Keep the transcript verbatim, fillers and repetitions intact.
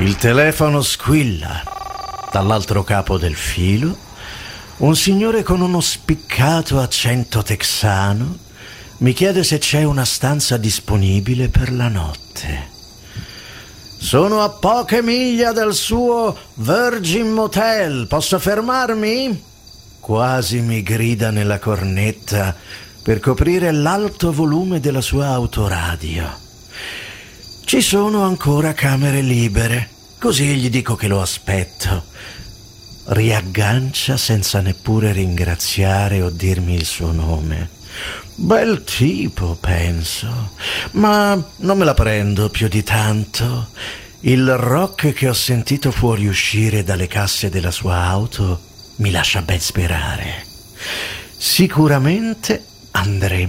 Il telefono squilla. Dall'altro capo del filo, un signore con uno spiccato accento texano mi chiede se c'è una stanza disponibile per la notte. Sono a poche miglia dal suo Virgin Motel, posso fermarmi? Quasi mi grida nella cornetta per coprire l'alto volume della sua autoradio. Ci sono ancora camere libere, così gli dico che lo aspetto. Riaggancia senza neppure ringraziare o dirmi il suo nome. Bel tipo, penso, ma non me la prendo più di tanto. Il rock che ho sentito fuoriuscire dalle casse della sua auto mi lascia ben sperare. Sicuramente andremo